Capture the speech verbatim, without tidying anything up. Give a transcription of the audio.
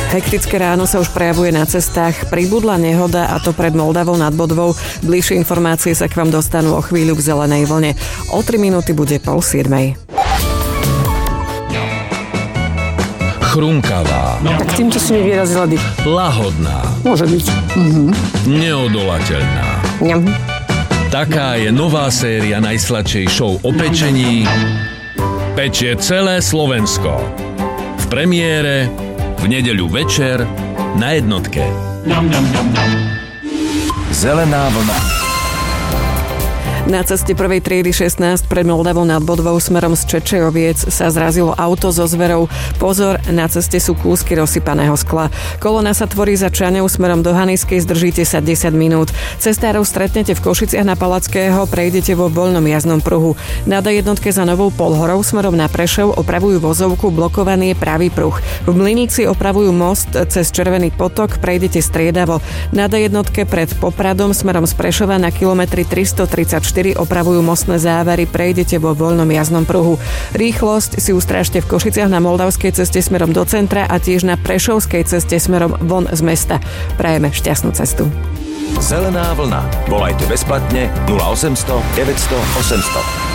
Hektické ráno sa už prejavuje na cestách. Pribudla nehoda, a to pred Moldavou nad Bodvou. Bližšie informácie sa k vám dostanú o chvíľu v zelenej vlne. O tri minúty bude pol siedmej. Chrumkavá. Tak týmto si mi vyrazila dých. Lahodná. Môže byť. Mhm. Neodolateľná. Ňam. Taká je nová séria najsladšej show o pečení Pečie celé Slovensko. V premiére v nedeľu večer na jednotke. Zelená vlna. Na ceste prvej triedy šestnásť pred Moldavou nad Bodvou smerom z Čečejoviec sa zrazilo auto so zverou. Pozor, na ceste sú kúsky rozsypaného skla. Kolona sa tvorí za Čaňou smerom do Haniskej, zdržíte sa desať minút. Cestárov stretnete v Košiciach na Palackého, prejdete vo voľnom jazdnom pruhu. Na dé jednotke za Novou Polhorou smerom na Prešov opravujú vozovku, blokovaný je pravý pruh. V Mlynici opravujú most cez Červený potok, prejdete striedavo. Na dé jednotke pred Popradom smerom z Prešova na kilometri tristotridsaťštyri opravujú mostné závery, prejdete vo voľnom jazdnom pruhu. Rýchlosť si ustrážte v Košiciach na Moldavskej ceste smerom do centra a tiež na Prešovskej ceste smerom von z mesta. Prajeme šťastnú cestu. Zelená vlna. Volajte bezplatne nula osemsto deväťsto osemsto.